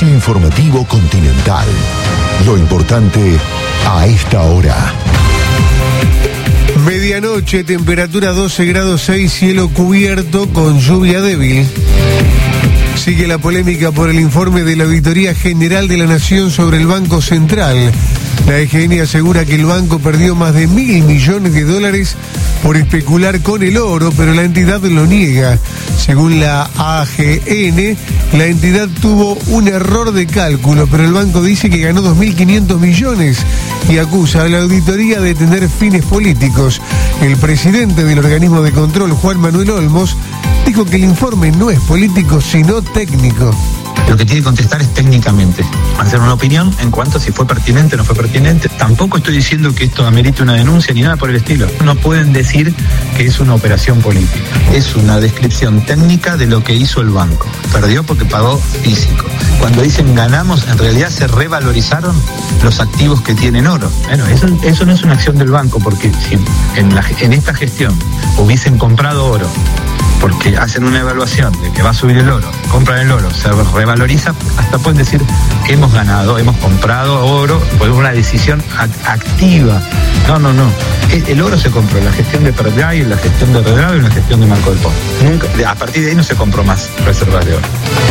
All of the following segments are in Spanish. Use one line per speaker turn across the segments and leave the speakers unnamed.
Servicio Informativo Continental. Lo importante a esta hora.
Medianoche, temperatura 12 grados 6, cielo cubierto con lluvia débil. Sigue la polémica por el informe de la Auditoría General de la Nación sobre el Banco Central. La EGN asegura que el banco perdió más de $1.000 millones por especular con el oro, pero la entidad lo niega. Según la AGN, la entidad tuvo un error de cálculo, pero el banco dice que ganó 2.500 millones y acusa a la auditoría de tener fines políticos. El presidente del organismo de control, Juan Manuel Olmos, dijo que el informe no es político, sino técnico.
Lo que tiene que contestar es técnicamente, hacer una opinión en cuanto a si fue pertinente o no fue pertinente. Tampoco estoy diciendo que esto amerite una denuncia ni nada por el estilo. No pueden decir que es una operación política. Es una descripción técnica de lo que hizo el banco. Perdió porque pagó físico. Cuando dicen ganamos, en realidad se revalorizaron los activos que tienen oro. Bueno, eso no es una acción del banco, porque si en esta gestión hubiesen comprado oro, porque hacen una evaluación de que va a subir el oro, compran el oro, se revaloriza, hasta pueden decir que hemos ganado, hemos comprado oro, por una decisión activa. No. El oro se compró en la gestión de Perdray, en la gestión de Redrado y en la gestión de Marco del Pont. Nunca, a partir de ahí no se compró más reservas de oro.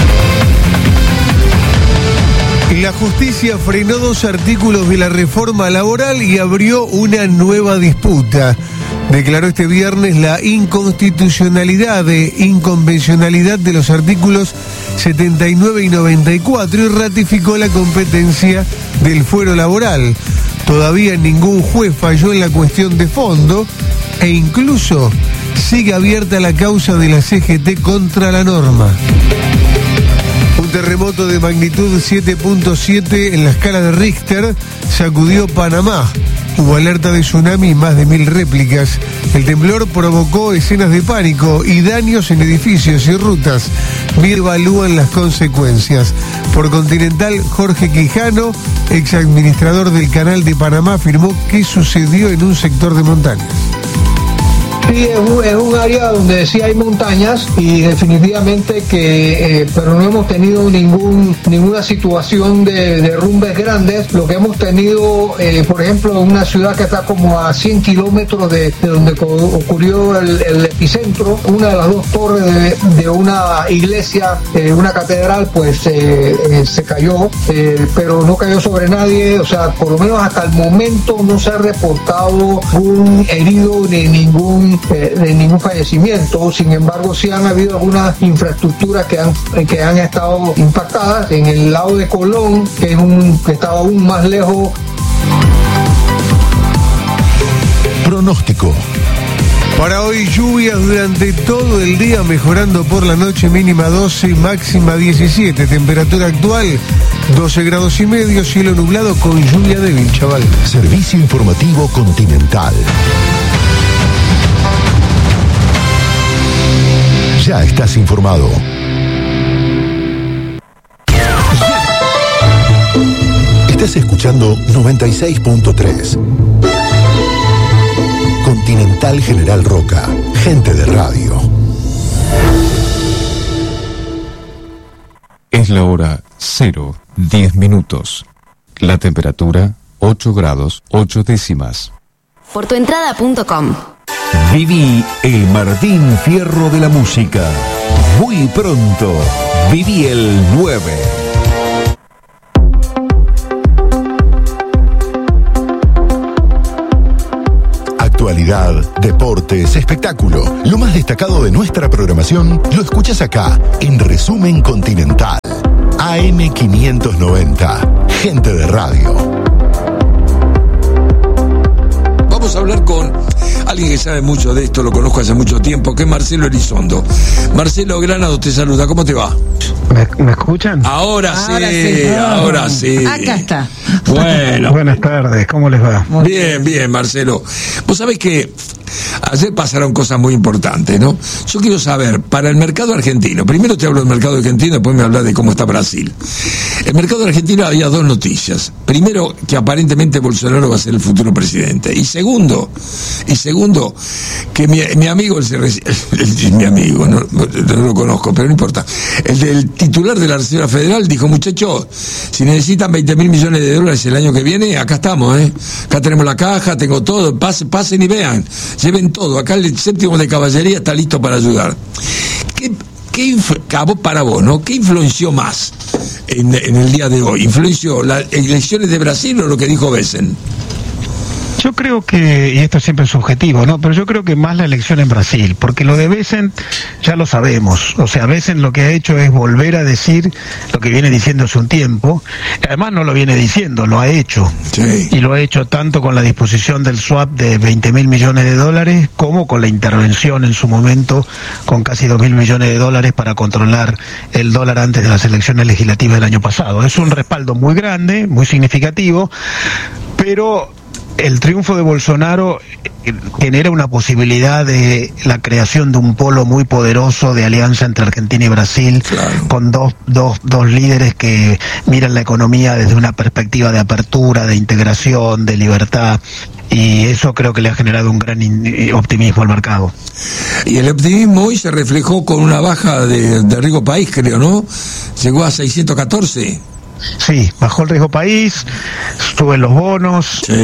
La justicia frenó 2 artículos de la reforma laboral y abrió una nueva disputa. Declaró este viernes la inconstitucionalidad e inconvencionalidad de los artículos 79 y 94 y ratificó la competencia del fuero laboral. Todavía ningún juez falló en la cuestión de fondo e incluso sigue abierta la causa de la CGT contra la norma. Un terremoto de magnitud 7.7 en la escala de Richter sacudió Panamá. Hubo alerta de tsunami y más de 1.000 réplicas. El temblor provocó escenas de pánico y daños en edificios y rutas. Evalúan las consecuencias. Por Continental, Jorge Quijano, ex administrador del Canal de Panamá, afirmó que sucedió en un sector de montañas.
Sí, es un área donde sí hay montañas y definitivamente que, pero no hemos tenido ninguna situación de derrumbes grandes. Lo que hemos tenido, por ejemplo, en una ciudad que está como a 100 kilómetros de donde ocurrió el epicentro, una de las 2 torres de una iglesia, una catedral, pues se cayó, pero no cayó sobre nadie. O sea, por lo menos hasta el momento no se ha reportado un herido ni ningún fallecimiento. Sin embargo, sí han habido algunas infraestructuras que han estado impactadas en el lado de Colón, que estaba aún más lejos.
Pronóstico.
Para hoy, lluvias durante todo el día, mejorando por la noche, mínima 12, máxima 17. Temperatura actual 12 grados y medio, cielo nublado con lluvia débil, chaval.
Servicio Informativo Continental. Ya estás informado. Estás escuchando 96.3. Continental General Roca. Gente de radio.
Es la hora 0:10. La temperatura 8 grados 8 décimas.
Portuentrada.com.
Viví el Martín Fierro de la música. Muy pronto, viví el 9. Actualidad, deportes, espectáculo. Lo más destacado de nuestra programación lo escuchas acá, en Resumen Continental. AM590. Gente de radio.
Vamos a hablar con alguien que sabe mucho de esto, lo conozco hace mucho tiempo, que es Marcelo Elizondo. Marcelo Granado te saluda, ¿cómo te va?
¿Me escuchan?
Ahora sí.
Acá está.
Bueno.
Buenas tardes, ¿cómo les va?
Bien, Marcelo. Vos sabés que ayer pasaron cosas muy importantes, ¿no? Yo quiero saber, para el mercado argentino, primero te hablo del mercado argentino, después me hablas de cómo está Brasil. El mercado argentino había dos noticias. Primero, que aparentemente Bolsonaro va a ser el futuro presidente. Y segundo, que mi amigo, mi amigo, no lo conozco, pero no importa, el del titular de la Reserva Federal dijo, muchachos, si necesitan 20.000 millones de dólares el año que viene, acá estamos, acá tenemos la caja, tengo todo, pasen y vean, lleven todo, acá el séptimo de caballería está listo para ayudar. Para vos, ¿no? ¿Qué influenció más en el día de hoy? ¿Influenció las elecciones de Brasil o lo que dijo Besen?
Yo creo que, y esto es siempre subjetivo, ¿no? Pero yo creo que más la elección en Brasil, porque lo de Besen ya lo sabemos. O sea, Besen lo que ha hecho es volver a decir lo que viene diciendo hace un tiempo. Además no lo viene diciendo, lo ha hecho. Sí. Y lo ha hecho tanto con la disposición del swap de 20.000 millones de dólares, como con la intervención en su momento con casi 2.000 millones de dólares para controlar el dólar antes de las elecciones legislativas del año pasado. Es un respaldo muy grande, muy significativo, pero el triunfo de Bolsonaro genera una posibilidad de la creación de un polo muy poderoso de alianza entre Argentina y Brasil, claro, con dos líderes que miran la economía desde una perspectiva de apertura, de integración, de libertad, y eso creo que le ha generado un gran optimismo al mercado.
Y el optimismo hoy se reflejó con una baja de riesgo país, creo, ¿no? Llegó a 614.
Sí, bajó el riesgo país, suben los bonos, sí.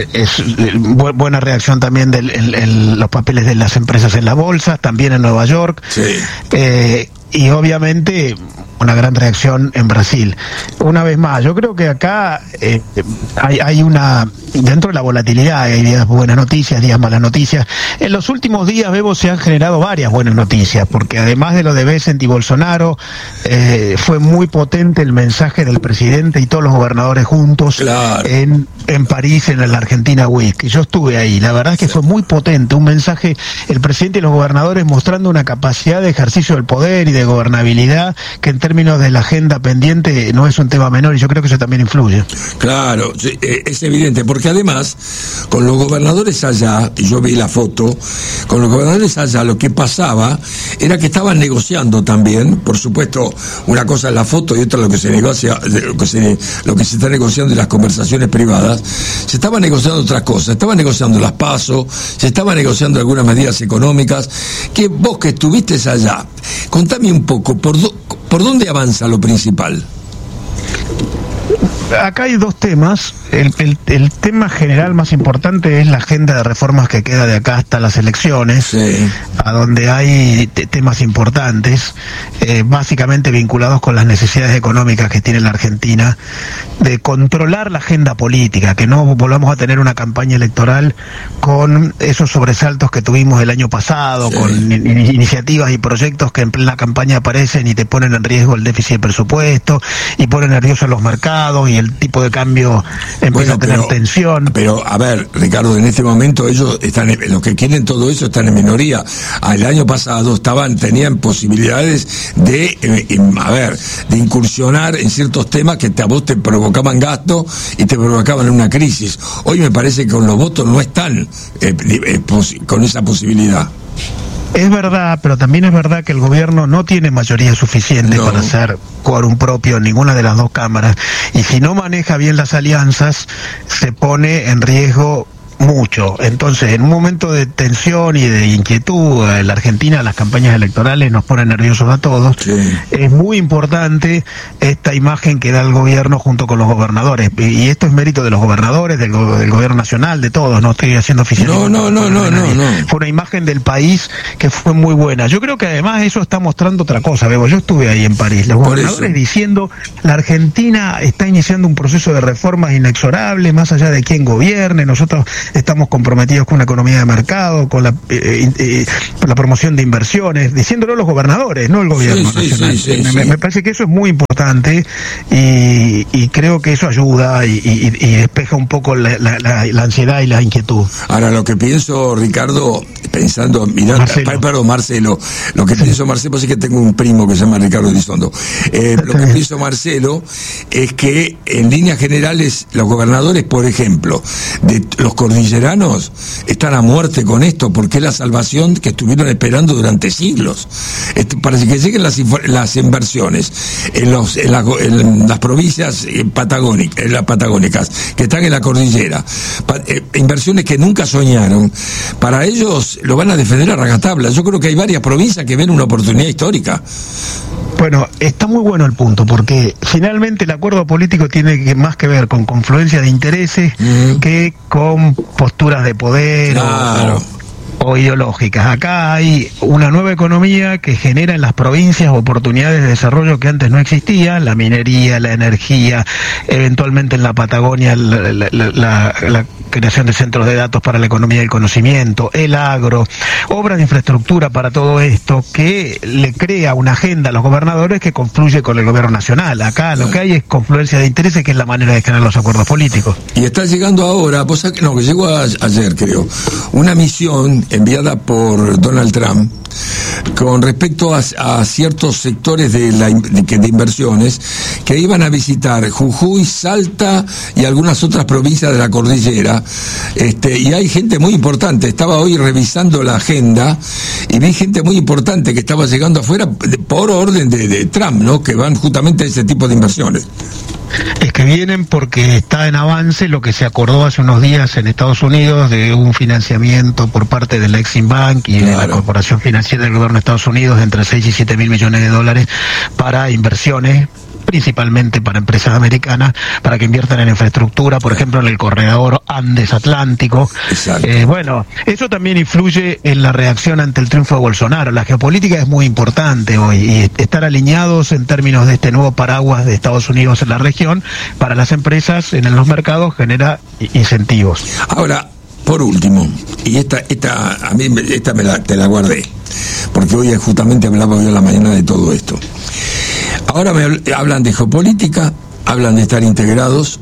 Buena reacción también de los papeles de las empresas en la bolsa, también en Nueva York, sí. Y obviamente una gran reacción en Brasil. Una vez más, yo creo que acá hay una, dentro de la volatilidad, hay días buenas noticias, días malas noticias. En los últimos días, Bebo, se han generado varias buenas noticias, porque además de lo de Besen y Bolsonaro, fue muy potente el mensaje del presidente y todos los gobernadores juntos, claro, en París, en la Argentina Week. Y yo estuve ahí, la verdad es que fue muy potente, un mensaje, el presidente y los gobernadores mostrando una capacidad de ejercicio del poder y de gobernabilidad que en términos de la agenda pendiente no es un tema menor, y yo creo que eso también influye.
Claro, es evidente, porque además con los gobernadores allá, y yo vi la foto, con los gobernadores allá lo que pasaba era que estaban negociando también, por supuesto, una cosa es la foto y otra lo que se negocia, lo que se está negociando en las conversaciones privadas. Se estaban negociando otras cosas, estaban negociando las PASO, se estaban negociando algunas medidas económicas, que vos que estuviste allá, contame un poco, ¿por dónde avanza lo principal?
Acá hay dos temas. El tema general más importante es la agenda de reformas que queda de acá hasta las elecciones, sí, a donde hay temas importantes, básicamente vinculados con las necesidades económicas que tiene la Argentina, de controlar la agenda política, que no volvamos a tener una campaña electoral con esos sobresaltos que tuvimos el año pasado, sí, con iniciativas y proyectos que en plena campaña aparecen y te ponen en riesgo el déficit de presupuesto y ponen nerviosos los mercados y el tipo de cambio empieza a tener tensión. Pero,
a ver, Ricardo, en este momento ellos están, los que quieren todo eso están en minoría. El año pasado tenían posibilidades de incursionar en ciertos temas que a vos te provocaban gasto y te provocaban una crisis. Hoy me parece que con los votos no están con esa posibilidad.
Es verdad, pero también es verdad que el gobierno no tiene mayoría suficiente para hacer quórum propio en ninguna de las dos cámaras, y si no maneja bien las alianzas, se pone en riesgo mucho. Entonces, en un momento de tensión y de inquietud, en la Argentina las campañas electorales nos ponen nerviosos a todos. Sí. Es muy importante esta imagen que da el gobierno junto con los gobernadores, y esto es mérito de los gobernadores, del gobierno nacional, de todos, no estoy haciendo oficialismo. No. Fue una imagen del país que fue muy buena. Yo creo que además eso está mostrando otra cosa, Bebo. Yo estuve ahí en París, los gobernadores diciendo, la Argentina está iniciando un proceso de reformas inexorable, más allá de quién gobierne, nosotros estamos comprometidos con una economía de mercado, con la promoción de inversiones, diciéndolo los gobernadores, no el gobierno nacional. Me parece que eso es muy importante. importante, y creo que eso ayuda y despeja un poco la ansiedad y la inquietud.
Ahora, lo que pienso, Ricardo, pensando, mirá, Marcelo, lo que pienso, Marcelo, pues es que tengo un primo que se llama Ricardo Elizondo. Lo que pienso, Marcelo, es que en líneas generales los gobernadores, por ejemplo, de los cordilleranos, están a muerte con esto, porque es la salvación que estuvieron esperando durante siglos. Para que lleguen las inversiones en las provincias patagónicas que están en la cordillera, inversiones que nunca soñaron, para ellos lo van a defender a rajatabla. Yo creo que hay varias provincias que ven una oportunidad histórica.
Bueno, está muy bueno el punto, porque finalmente el acuerdo político tiene más que ver con confluencia de intereses que con posturas de poder. Claro. O ideológicas. Acá hay una nueva economía que genera en las provincias oportunidades de desarrollo que antes no existían: la minería, la energía, eventualmente en la Patagonia la creación de centros de datos para la economía del conocimiento, el agro, obras de infraestructura para todo esto, que le crea una agenda a los gobernadores que confluye con el gobierno nacional. Acá lo que hay es confluencia de intereses, que es la manera de generar los acuerdos políticos.
Y está llegando ahora, que llegó ayer, creo, una misión enviada por Donald Trump con respecto a ciertos sectores de inversiones que iban a visitar Jujuy, Salta y algunas otras provincias de la cordillera, y hay gente muy importante. Estaba hoy revisando la agenda y vi gente muy importante que estaba llegando afuera por orden de Trump, ¿no? Que van justamente a ese tipo de inversiones.
Es que vienen porque está en avance lo que se acordó hace unos días en Estados Unidos de un financiamiento por parte del Exim Bank y de la Corporación Financiera del Gobierno de Estados Unidos de entre 6 y 7 mil millones de dólares para inversiones, principalmente para empresas americanas, para que inviertan en infraestructura, por ejemplo, en el corredor Andes-Atlántico. Bueno, eso también influye en la reacción ante el triunfo de Bolsonaro. La geopolítica es muy importante hoy, y estar alineados en términos de este nuevo paraguas de Estados Unidos en la región, para las empresas en los mercados genera incentivos.
Ahora, por último, y esta a mí te la guardé, porque hoy justamente hablaba hoy a la mañana de todo esto. Ahora hablan de geopolítica, hablan de estar integrados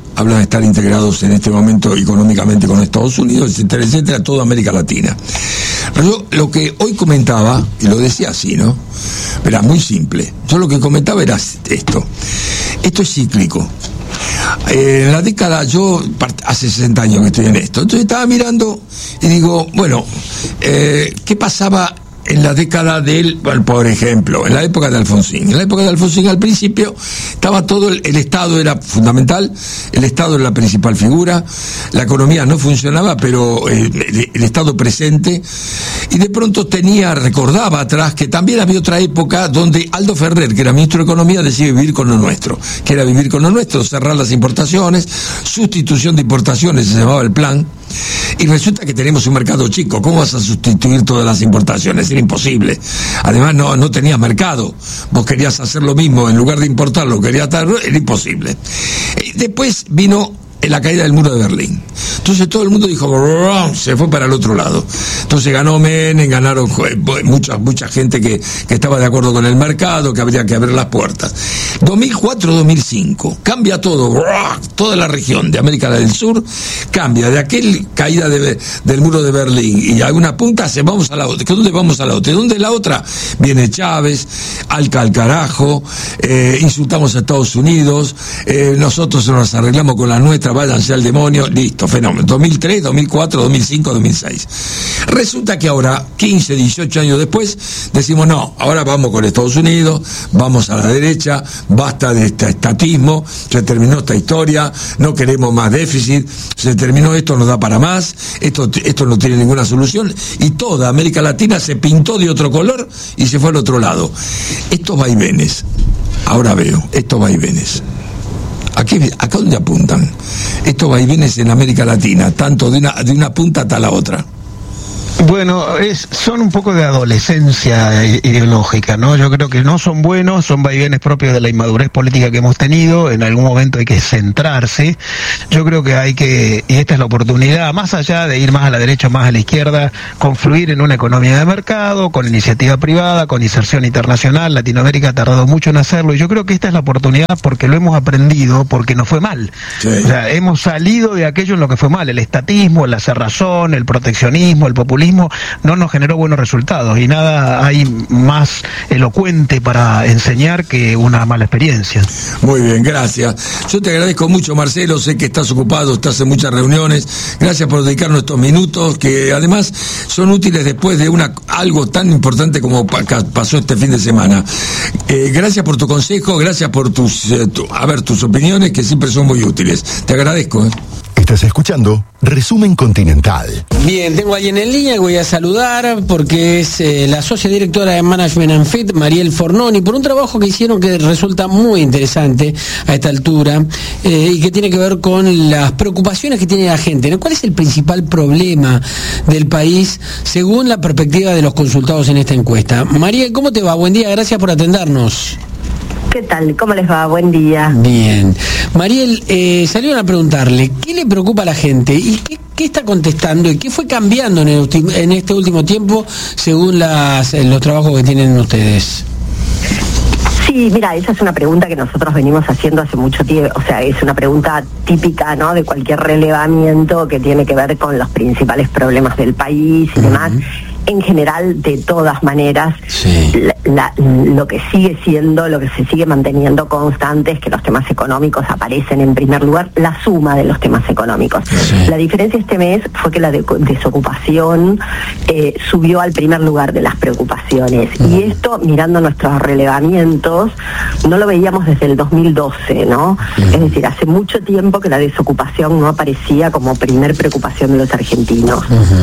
en este momento económicamente con Estados Unidos, etcétera, etcétera, toda América Latina. Yo lo que hoy comentaba, y lo decía así, ¿no? Era muy simple. Yo lo que comentaba era esto. Esto es cíclico. En la década, yo hace 60 años que estoy en esto, entonces estaba mirando y digo, bueno, ¿qué pasaba en la década por ejemplo, en la época de Alfonsín? En la época de Alfonsín, al principio, estaba todo, el Estado era fundamental, el Estado era la principal figura, la economía no funcionaba, pero el Estado presente, y de pronto recordaba atrás que también había otra época donde Aldo Ferrer, que era ministro de Economía, decía vivir con lo nuestro, que era vivir con lo nuestro, cerrar las importaciones, sustitución de importaciones, se llamaba el plan, y resulta que tenemos un mercado chico. ¿Cómo vas a sustituir todas las importaciones? Era imposible. Además no tenías mercado. Vos querías hacer lo mismo, en lugar de importarlo, era imposible. Y después vino la caída del muro de Berlín. Entonces todo el mundo dijo, se fue para el otro lado. Entonces ganó Menem, ganaron mucha gente que estaba de acuerdo con el mercado, que habría que abrir las puertas. 2004-2005, cambia todo, toda la región de América del Sur cambia. De aquel caída del muro de Berlín y a una punta vamos a la otra. ¿Dónde vamos a la otra? ¿Dónde la otra? Viene Chávez, al carajo, insultamos a Estados Unidos, nosotros nos arreglamos con la nuestra, váyanse al demonio, listo, fenómeno. 2003, 2004, 2005, 2006. Resulta que ahora, 15, 18 años después, decimos no, ahora vamos con Estados Unidos, vamos a la derecha, basta de este estatismo, se terminó esta historia, no queremos más déficit, se terminó esto, no da para más, esto no tiene ninguna solución, y toda América Latina se pintó de otro color y se fue al otro lado. Estos vaivenes, ahora veo, estos vaivenes, ¿acá dónde apuntan? Estos vaivenes en América Latina, tanto de una punta hasta la otra.
Bueno, son un poco de adolescencia ideológica, ¿no? Yo creo que no son buenos, son vaivenes propios de la inmadurez política que hemos tenido. En algún momento hay que centrarse. Yo creo que hay que, y esta es la oportunidad, más allá de ir más a la derecha o más a la izquierda, confluir en una economía de mercado, con iniciativa privada, con inserción internacional. Latinoamérica ha tardado mucho en hacerlo, y yo creo que esta es la oportunidad porque lo hemos aprendido, porque nos fue mal. Sí. O sea, hemos salido de aquello en lo que fue mal, el estatismo, la cerrazón, el proteccionismo, el populismo, no nos generó buenos resultados, y nada hay más elocuente para enseñar que una mala experiencia.
Muy bien, gracias. Yo te agradezco mucho, Marcelo, sé que estás ocupado, estás en muchas reuniones. Gracias por dedicarnos estos minutos, que además son útiles después de algo tan importante como pasó este fin de semana. Gracias por tu consejo, gracias por tus opiniones, que siempre son muy útiles. Te agradezco.
Estás escuchando Resumen Continental.
Bien, tengo a alguien en línea que voy a saludar porque es la socia directora de Management and Fit, Mariel Fornoni, por un trabajo que hicieron que resulta muy interesante a esta altura y que tiene que ver con las preocupaciones que tiene la gente, ¿no? ¿Cuál es el principal problema del país según la perspectiva de los consultados en esta encuesta? Mariel, ¿cómo te va? Buen día, gracias por atendernos.
¿Qué tal? ¿Cómo les va? Buen día.
Bien. Mariel, salieron a preguntarle, ¿qué le preocupa a la gente? ¿Y qué está contestando? ¿Y qué fue cambiando en este último tiempo según los trabajos que tienen ustedes?
Sí, mira, esa es una pregunta que nosotros venimos haciendo hace mucho tiempo, o sea, es una pregunta típica, ¿no?, de cualquier relevamiento que tiene que ver con los principales problemas del país y demás. En general, de todas maneras, sí. Lo que sigue siendo, lo que se sigue manteniendo constante es que los temas económicos aparecen en primer lugar, la suma de los temas económicos. Sí. La diferencia este mes fue que la desocupación subió al primer lugar de las preocupaciones. Y esto, mirando nuestros relevamientos, no lo veíamos desde el 2012, ¿no? Es decir, hace mucho tiempo que la desocupación no aparecía como primer preocupación de los argentinos.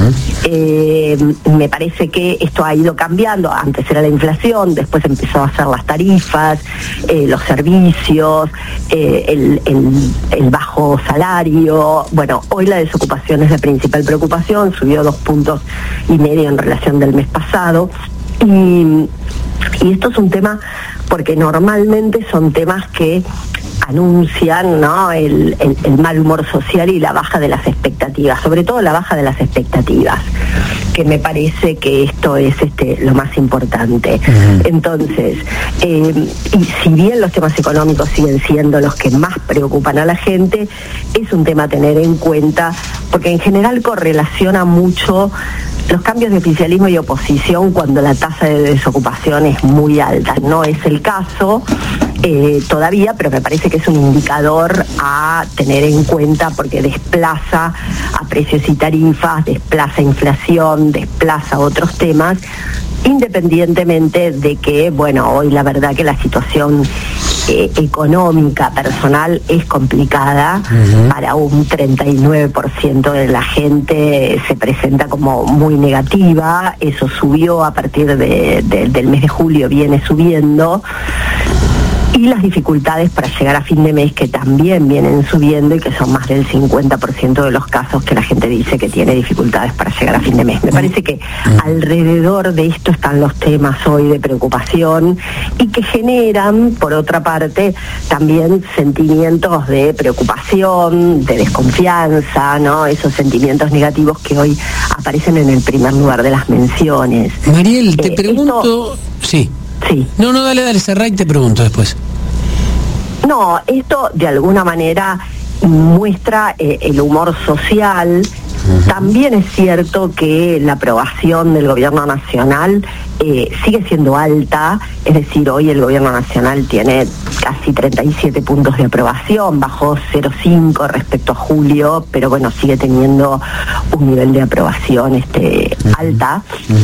Me parece que esto ha ido cambiando. Antes era la inflación, después empezó a ser las tarifas, los servicios, el bajo salario. Bueno, hoy la desocupación es la principal preocupación, subió 2,5 puntos en relación del mes pasado. Y esto es un tema porque normalmente son temas que anuncian, ¿no?, el mal humor social y la baja de las expectativas, sobre todo la baja de las expectativas, que me parece que esto es lo más importante. Entonces, y si bien los temas económicos siguen siendo los que más preocupan a la gente, es un tema a tener en cuenta, porque en general correlaciona mucho los cambios de oficialismo y oposición cuando la tasa de desocupación es muy alta. No es el caso todavía, pero me parece que es un indicador a tener en cuenta porque desplaza a precios y tarifas, desplaza inflación, desplaza otros temas, independientemente de que, bueno, hoy la verdad que la situación económica personal es complicada. Para un 39% de la gente se presenta como muy negativa. Eso subió a partir del mes de julio, viene subiendo. Y las dificultades para llegar a fin de mes, que también vienen subiendo y que son más del 50% de los casos que la gente dice que tiene dificultades para llegar a fin de mes. Me parece que alrededor de esto están los temas hoy de preocupación y que generan, por otra parte, también sentimientos de preocupación, de desconfianza, ¿no? Esos sentimientos negativos que hoy aparecen en el primer lugar de las menciones.
Mariel, te pregunto... Sí.
Sí.
No, dale, cerrá y te pregunto después.
No, esto de alguna manera muestra el humor social. También es cierto que la aprobación del gobierno nacional sigue siendo alta, es decir, hoy el gobierno nacional tiene casi 37 puntos de aprobación, bajó 0,5 respecto a julio, pero bueno, sigue teniendo un nivel de aprobación alta,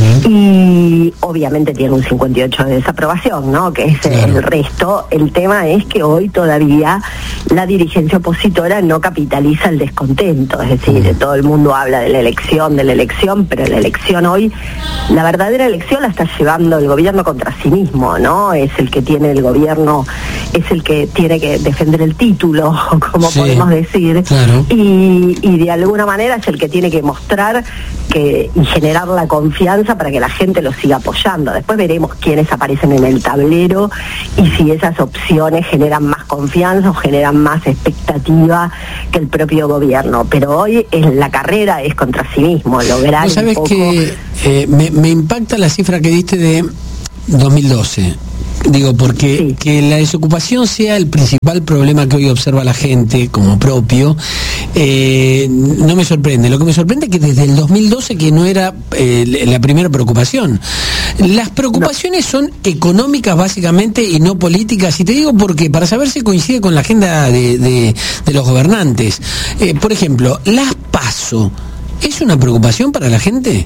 y obviamente tiene un 58 de desaprobación, ¿no?, que es el resto. El tema es que hoy todavía la dirigencia opositora no capitaliza el descontento, es decir, todo el mundo mundo habla de la elección, pero la elección hoy, la verdadera elección la está llevando el gobierno contra sí mismo, ¿no? Es el que tiene el gobierno, es el que tiene que defender el título, como podemos decir,
claro.
y de alguna manera es el que tiene que mostrar y generar la confianza para que la gente lo siga apoyando. Después veremos quiénes aparecen en el tablero y si esas opciones generan más confianza o generan más expectativa que el propio gobierno. Pero hoy la carrera es contra sí mismo, lograr
¿Vos sabés
un poco...
que me impacta la cifra que diste de 2012? Digo, porque
sí.
Que la desocupación sea el principal problema que hoy observa la gente como propio, no me sorprende. Lo que me sorprende es que desde el 2012, que no era la primera preocupación. Las preocupaciones son económicas básicamente y no políticas, y te digo porque para saber si coincide con la agenda de los gobernantes. Por ejemplo, las PASO, ¿es una preocupación para la gente?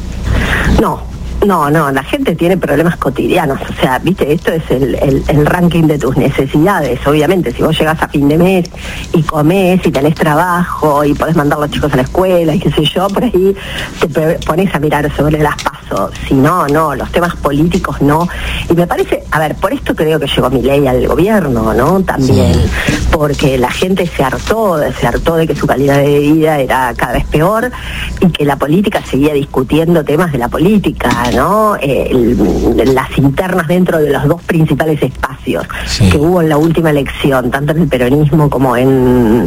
No, la gente tiene problemas cotidianos, o sea, viste, esto es el ranking de tus necesidades. Obviamente, si vos llegás a fin de mes y comés y tenés trabajo y podés mandar a los chicos a la escuela y qué sé yo, por ahí te pones a mirar sobre las PASO. Si no, los temas políticos no. Y me parece, a ver, por esto creo que llegó Milei al gobierno, ¿no? También, porque la gente se hartó de que su calidad de vida era cada vez peor y que la política seguía discutiendo temas de la política, ¿no? Las internas dentro de los dos principales espacios que hubo en la última elección, tanto en el peronismo como en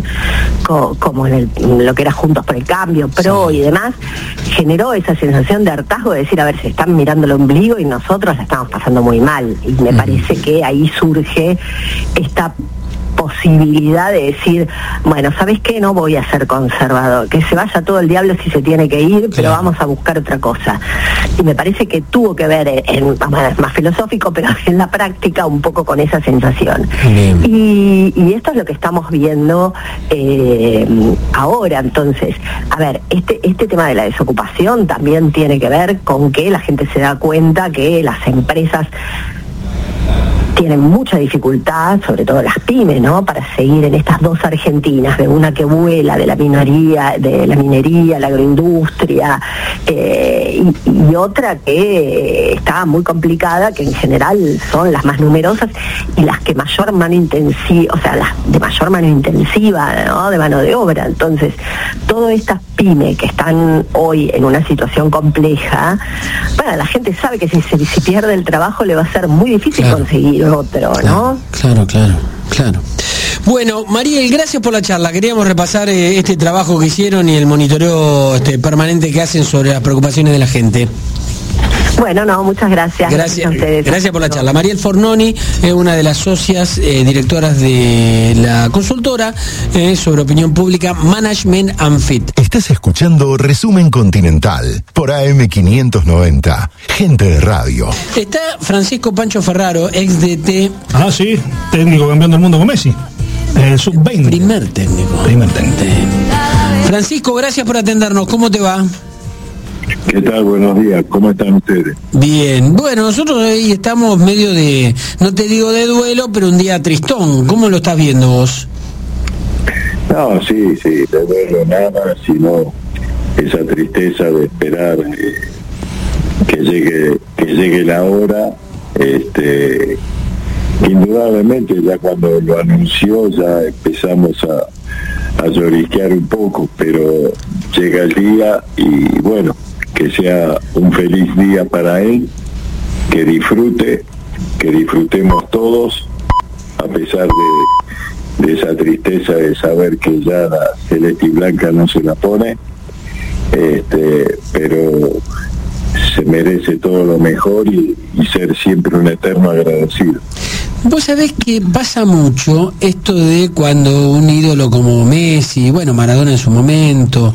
lo que era Juntos por el Cambio, PRO y demás, generó esa sensación de hartazgo de decir, a ver, se están mirando el ombligo y nosotros la estamos pasando muy mal. Y me parece que ahí surge esta posibilidad de decir, bueno, ¿sabes qué? No voy a ser conservador, que se vaya todo el diablo si se tiene que ir, pero vamos a buscar otra cosa. Y me parece que tuvo que ver, es más filosófico, pero en la práctica un poco con esa sensación. Y esto es lo que estamos viendo ahora. Entonces, a ver, este tema de la desocupación también tiene que ver con que la gente se da cuenta que las empresas tienen mucha dificultad, sobre todo las pymes, ¿no?, para seguir en estas dos Argentinas, de una que vuela, de la minería, la agroindustria, y otra que está muy complicada, que en general son las más numerosas y las que mayor mano intensiva, o sea, las de mayor mano intensiva, ¿no?, de mano de obra. Entonces, todas estas pymes que están hoy en una situación compleja, bueno, la gente sabe que si pierde el trabajo le va a ser muy difícil conseguir otro, ¿no?
Claro. Bueno, Mariel, gracias por la charla. Queríamos repasar este trabajo que hicieron y el monitoreo permanente que hacen sobre las preocupaciones de la gente.
Bueno, muchas gracias.
Gracias
a ustedes.
Gracias por la charla. Mariel Fornoni es una de las socias directoras de la consultora sobre opinión pública Management and Fit.
Estás escuchando Resumen Continental por AM590, gente de radio.
Está Francisco Pancho Ferraro, ex DT.
Ah, sí, técnico campeón del mundo con Messi. Sub-20.
Primer técnico. Francisco, gracias por atendernos. ¿Cómo te va?
¿Qué tal? Buenos días. ¿Cómo están ustedes?
Bien. Bueno, nosotros hoy estamos medio de, no te digo de duelo, pero un día tristón. ¿Cómo lo estás viendo vos?
No, sí, de duelo nada, sino esa tristeza de esperar que llegue la hora. Indudablemente ya cuando lo anunció ya empezamos a llorisquear un poco, pero llega el día y bueno, que sea un feliz día para él, que disfrutemos todos, a pesar de esa tristeza de saber que ya la celeste y blanca no se la pone, pero se merece todo lo mejor y ser siempre un eterno agradecido.
Vos sabés que pasa mucho esto de cuando un ídolo como Messi, bueno, Maradona en su momento,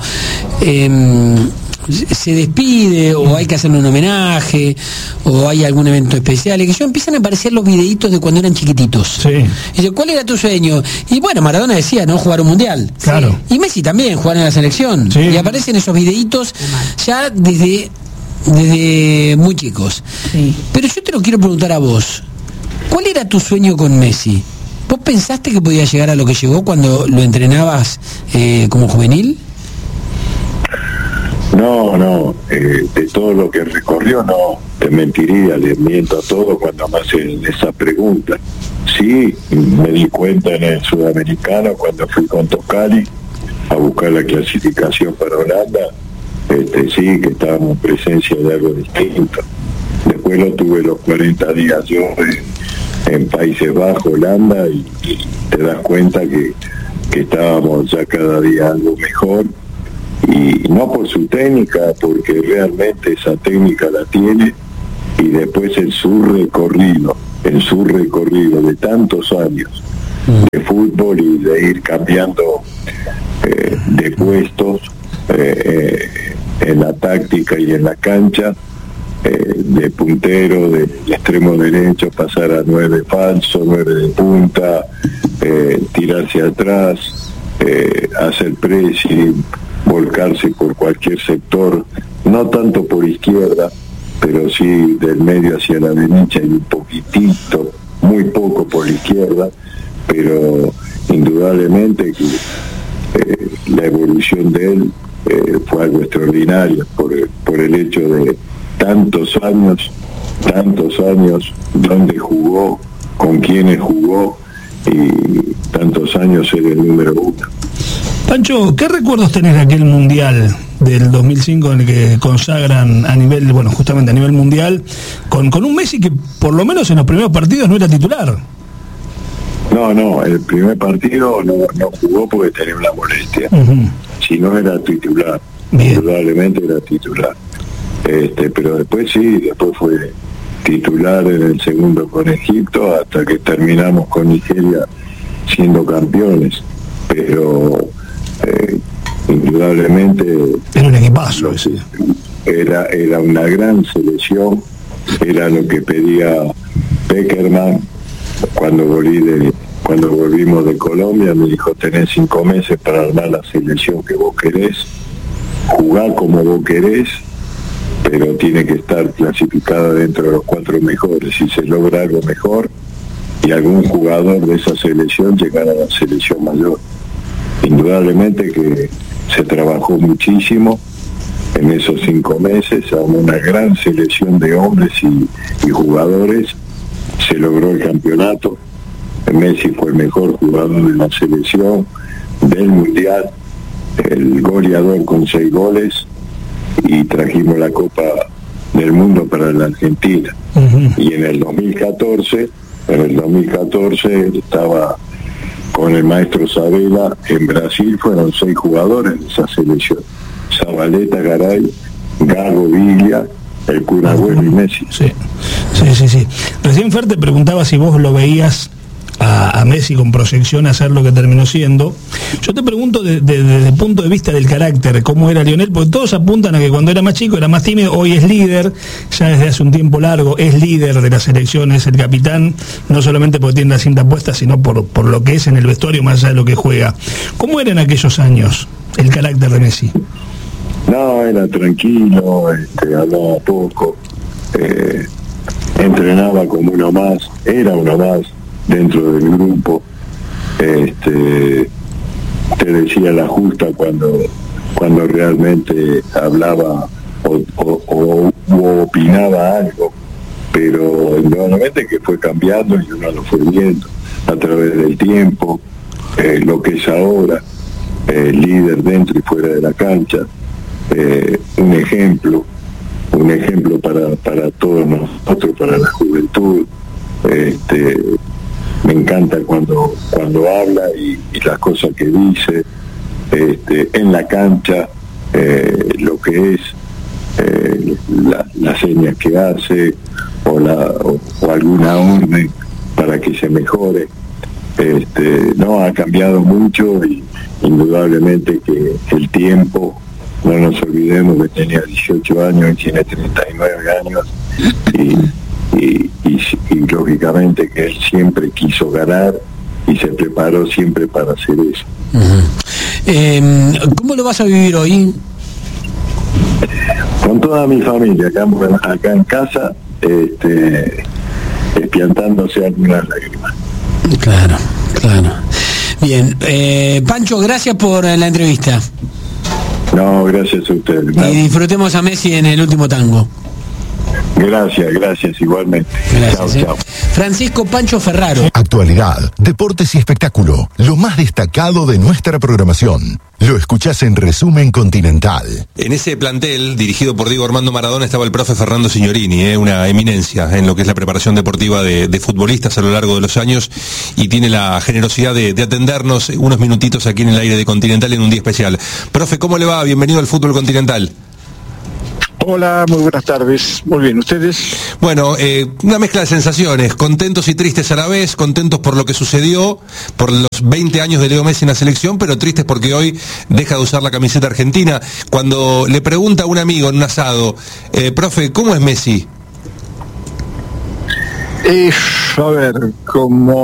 se despide o hay que hacerle un homenaje o hay algún evento especial y que empiezan a aparecer los videitos de cuando eran chiquititos.
Sí.
Y dice, ¿cuál era tu sueño? Y bueno, Maradona decía, ¿no?, jugar un mundial.
Claro.
Y Messi también, jugar en la selección.
Sí.
Y aparecen esos videitos ya desde muy chicos. Sí. Pero yo te lo quiero preguntar a vos. ¿Cuál era tu sueño con Messi? ¿Vos pensaste que podía llegar a lo que llegó cuando lo entrenabas como juvenil?
No, de todo lo que recorrió no, te mentiría, le miento a todo cuando me hacen esa pregunta. Sí, me di cuenta en el Sudamericano cuando fui con Toscali a buscar la clasificación para Holanda, sí, que estábamos en presencia de algo distinto. Después lo tuve los 40 días yo en Países Bajos, Holanda, y te das cuenta que estábamos ya cada día algo mejor, y no por su técnica, porque realmente esa técnica la tiene, y después en su recorrido de tantos años de fútbol y de ir cambiando de puestos en la táctica y en la cancha, de puntero, de extremo derecho, pasar a 9 falso, 9 de punta, tirarse atrás, hacer pressing, volcarse por cualquier sector, no tanto por izquierda, pero sí del medio hacia la derecha y un poquitito, muy poco por la izquierda, pero indudablemente que la evolución de él fue algo extraordinario por el hecho de tantos años donde jugó, con quienes jugó, y tantos años ser el número 1.
Pancho, ¿qué recuerdos tenés de aquel Mundial del 2005 en el que consagran a nivel, justamente a nivel mundial, con un Messi que por lo menos en los primeros partidos no era titular?
No, el primer partido no jugó porque tenía una molestia. Si no era titular, indudablemente era titular. Pero después fue titular en el segundo con Egipto, hasta que terminamos con Nigeria siendo campeones. Pero indudablemente
era un equipazo ese.
Era una gran selección, era lo que pedía Peckerman cuando volvimos de Colombia. Me dijo: tenés 5 meses para armar la selección que vos querés, jugar como vos querés, pero tiene que estar clasificada dentro de los 4 mejores. Si se logra algo mejor y algún jugador de esa selección llegar a la selección mayor. Indudablemente que se trabajó muchísimo en esos 5 meses, a una gran selección de hombres y jugadores. Se logró el campeonato. Messi fue el mejor jugador de la selección, del Mundial, el goleador con 6 goles, y trajimos la Copa del Mundo para la Argentina. Y en el 2014 estaba con el maestro Sabela en Brasil, fueron 6 jugadores de esa selección: Zabaleta, Garay, Gago, Villa, el Kun Agüero y Messi.
Sí. Recién Fer te preguntaba si vos lo veías a Messi con proyección a hacer lo que terminó siendo. Yo te pregunto desde el punto de vista del carácter, cómo era Lionel, porque todos apuntan a que cuando era más chico era más tímido. Hoy es líder, ya desde hace un tiempo largo es líder de la selección, es el capitán, no solamente porque tiene la cinta puesta, sino por lo que es en el vestuario, más allá de lo que juega. ¿Cómo era en aquellos años el carácter de Messi?
No, era tranquilo, hablaba poco, entrenaba como uno más, era uno más dentro del grupo, te decía la justa cuando realmente hablaba o opinaba algo, pero indudablemente que fue cambiando y uno lo fue viendo a través del tiempo, lo que es ahora, líder dentro y fuera de la cancha, un ejemplo para todos nosotros, para la juventud. Me encanta cuando habla y las cosas que dice en la cancha, lo que es las señas que hace o alguna orden para que se mejore. No, ha cambiado mucho, y indudablemente que el tiempo, no nos olvidemos que tenía 18 años y tiene 39 años, y lógicamente que él siempre quiso ganar y se preparó siempre para hacer eso.
¿Cómo lo vas a vivir hoy?
Con toda mi familia, acá en casa, espiantándose algunas lágrimas.
Claro. Bien, Pancho, gracias por la entrevista.
No, gracias a ustedes.
Y disfrutemos a Messi en el último tango.
Gracias, igualmente.
Gracias, chao. Francisco Pancho Ferraro.
Actualidad, deportes y espectáculo. Lo más destacado de nuestra programación. Lo escuchás en Resumen Continental.
En ese plantel, dirigido por Diego Armando Maradona, estaba el profe Fernando Signorini, una eminencia en lo que es la preparación deportiva de futbolistas a lo largo de los años, y tiene la generosidad de atendernos unos minutitos aquí en el aire de Continental en un día especial. Profe, ¿cómo le va? Bienvenido al Fútbol Continental.
Hola, muy buenas tardes. Muy bien, ¿ustedes?
Bueno, una mezcla de sensaciones, contentos y tristes a la vez, contentos por lo que sucedió, por los 20 años de Leo Messi en la selección, pero tristes porque hoy deja de usar la camiseta argentina. Cuando le pregunta a un amigo en un asado, profe, ¿cómo es Messi?
A ver, como